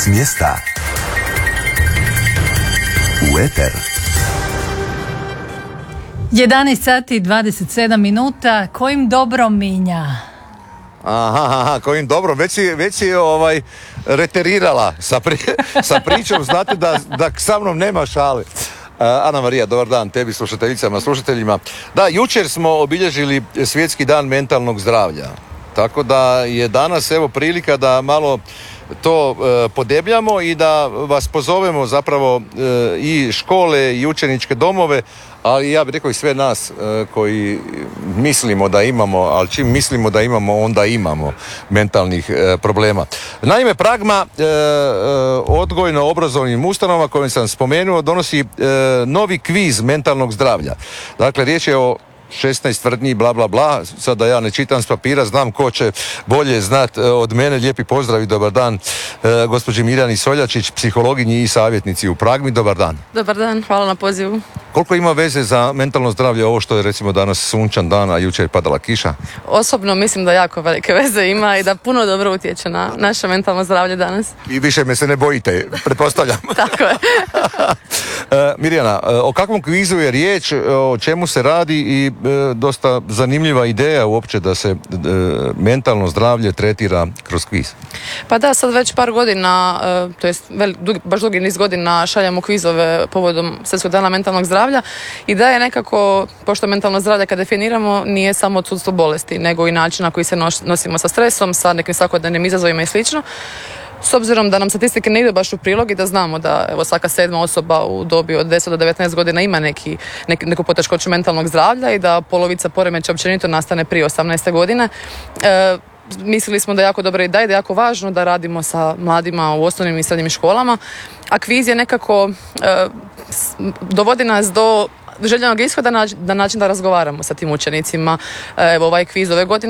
S mjesta u eter. 11 sati 27 minuta. Kojim dobrom, Minja? Aha, kojim dobro, već si reterirala sa pričom, znate da sa mnom nema šale. Ana Marija, dobar dan tebi, slušateljicama, slušateljima. Da, jučer smo obilježili Svjetski dan mentalnog zdravlja, tako da je danas evo prilika da malo to podebljamo i da vas pozovemo zapravo i škole i učeničke domove, ali ja bih rekao i sve nas koji mislimo da imamo, ali čim mislimo da imamo, onda imamo mentalnih problema. Naime, Pragma odgojno-obrazovnim ustanovama kojim sam spomenuo donosi novi kviz mentalnog zdravlja. Dakle, riječ je o 16 tvrdnji, bla bla bla, sad da ja ne čitam s papira, znam ko će bolje znat od mene. Lijepi pozdrav i dobar dan gospođi Mirjani Soljačić, psihologinji i savjetnici u Pragmi. Dobar dan. Dobar dan, hvala na pozivu. Koliko ima veze za mentalno zdravlje ovo što je recimo danas sunčan dan, a jučer je padala kiša? Osobno mislim da jako velike veze ima i da puno dobro utječe na naše mentalno zdravlje danas. I više me se ne bojite, pretpostavljam. Tako je. Mirjana, o kakvom kvizu je riječ, o čemu se radi i dosta zanimljiva ideja uopće da se mentalno zdravlje tretira kroz kviz. Pa da, sad već par godina, to jest baš dugi niz godina šaljamo kvizove povodom Svjetskog dana mentalnog zdravlja i da je nekako, pošto mentalno zdravlje kad definiramo nije samo odsudstvo bolesti, nego i način na koji se nosimo sa stresom, sa nekim svakodnevnim izazovima i slično. S obzirom da nam statistike ne idu baš u prilog i da znamo da evo, svaka 7. osoba u dobi od 10 do 19 godina ima neku poteškoću mentalnog zdravlja i da polovica poremećaja općenito nastane prije 18. godine, mislili smo da je jako dobra ideja i da je jako važno da radimo sa mladima u osnovnim i srednjim školama, a kviz je nekako dovodi nas do željenog ishoda na način da razgovaramo sa tim učenicima. Evo, ovaj kviz ove godine